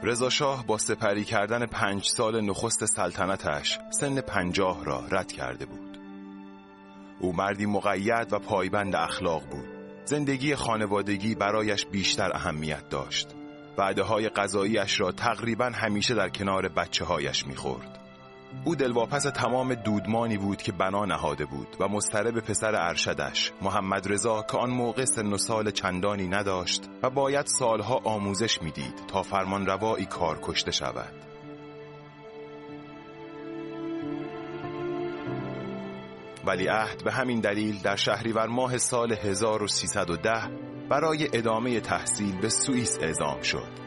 رضا شاه با سپری کردن 5 سال نخست سلطنتش سن 50 را رد کرده بود. او مردی مقید و پایبند اخلاق بود. زندگی خانوادگی برایش بیشتر اهمیت داشت. وعده‌های غذایی‌اش را تقریباً همیشه در کنار بچه‌هایش می‌خورد. او دلواپس تمام دودمانی بود که بنا نهاده بود و مضطرب پسر ارشدش محمد رضا که آن موقع سن و سال چندانی نداشت و باید سالها آموزش می‌دید تا فرمانروایی کار کشته شود. ولیعهد به همین دلیل در شهریور ماه سال 1310 برای ادامه تحصیل به سوئیس اعزام شد.